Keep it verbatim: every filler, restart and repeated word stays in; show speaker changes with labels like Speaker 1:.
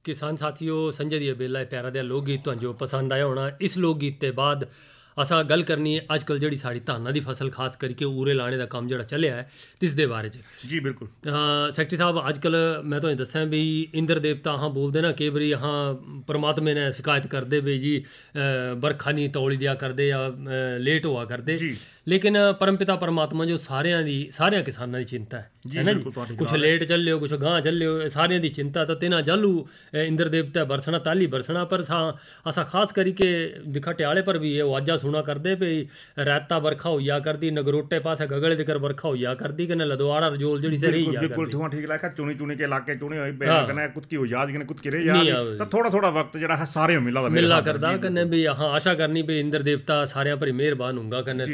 Speaker 1: किसान साथियों, संजय दी बेला प्यारा दिया लोक गीत तुहानू जो पसंद आया होना। इस लोक गीत के बाद असां गल करनी है अजकल जी साड़ी धाना की फसल खास करके उरे लाने का काम जो चलिया है तिस दे बारे च।
Speaker 2: जी बिल्कुल
Speaker 1: सैकटरी साहब, अजकल मैं तुहानू दस्सां भी इंद्र देवता अहाँ बोलते ना कई बारी अहाँ परमात्मे ने शिकायत करते भी जी बरखा नहीं तौली दिया करते या लेट हुआ करते, लेकिन परमपिता परमात्मा जो सारियां दी सारियां किसानां दी चिंता है है ना जी। कुछ लेट चलियो कुछ गांह चलियो, सारियां दी चिंता तो तिन्हां जालू इंद्र देवता बरसना ताली बरसना। पर असा खास करके दिखा ट्याले पर भी ये वाजा सुना करदे भी राता बरखा होइया करदी, नगरोटे पासे गगले दिकर बरखा होइया करदी, कने लदवाड़ा रजोल जेड़ी से रही जा
Speaker 2: बिल्कुल तुहां ठीक लाका चुनी चुनी के इलाके चुने होई पे कने कुछ की हो याद कने कुछ की रह याद तो थोड़ा थोड़ा वक्त जेड़ा है सारे मिला
Speaker 1: मिला करदा कने भी हां आशा करनी भी इंद्र देवता सारियां पर मेहरबान होगा कने